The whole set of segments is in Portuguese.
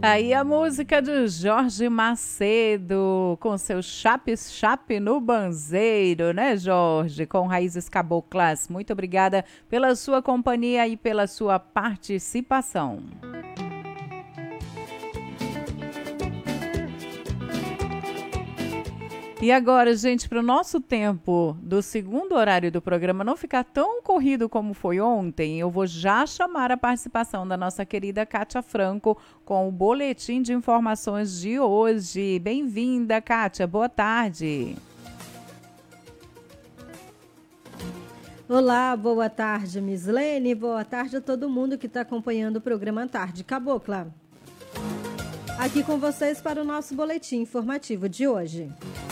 Aí a música do Jorge Macedo, com seu chape-chape no banzeiro, né, Jorge? Com raízes caboclas. Muito obrigada pela sua companhia e pela sua participação. E agora, gente, para o nosso tempo do segundo horário do programa não ficar tão corrido como foi ontem, eu vou já chamar a participação da nossa querida Kátia Franco com o boletim de informações de hoje. Bem-vinda, Kátia. Boa tarde. Olá, boa tarde, Mislene. Boa tarde a todo mundo que está acompanhando o programa Tarde Cabocla. Aqui com vocês para o nosso boletim informativo de hoje.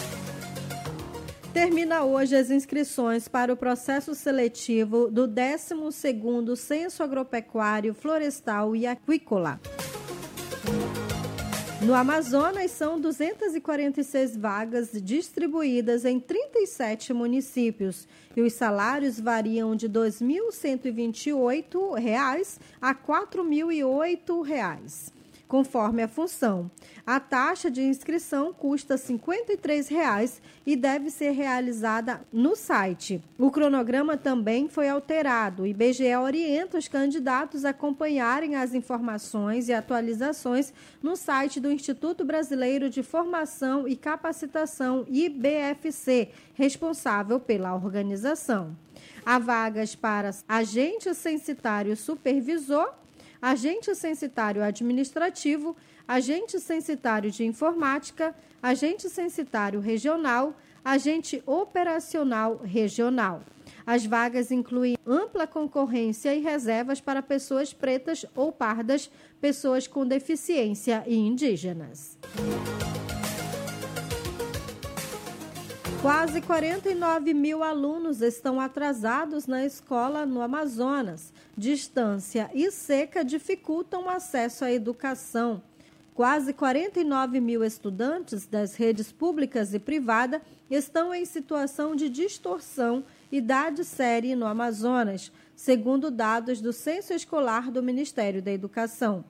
Termina hoje as inscrições para o processo seletivo do 12º Censo Agropecuário, Florestal e Aquícola. No Amazonas, são 246 vagas distribuídas em 37 municípios e os salários variam de R$ 2.128 a R$ 4.008. Conforme a função. A taxa de inscrição custa R$ 53,00 e deve ser realizada no site. O cronograma também foi alterado. O IBGE orienta os candidatos a acompanharem as informações e atualizações no site do Instituto Brasileiro de Formação e Capacitação, IBFC, responsável pela organização. Há vagas para agente censitário supervisor, agente censitário administrativo, agente censitário de informática, agente censitário regional, agente operacional regional. As vagas incluem ampla concorrência e reservas para pessoas pretas ou pardas, pessoas com deficiência e indígenas. Quase 49 mil alunos estão atrasados na escola no Amazonas. Distância e seca dificultam o acesso à educação. Quase 49 mil estudantes das redes públicas e privadas estão em situação de distorção idade série no Amazonas, segundo dados do Censo Escolar do Ministério da Educação.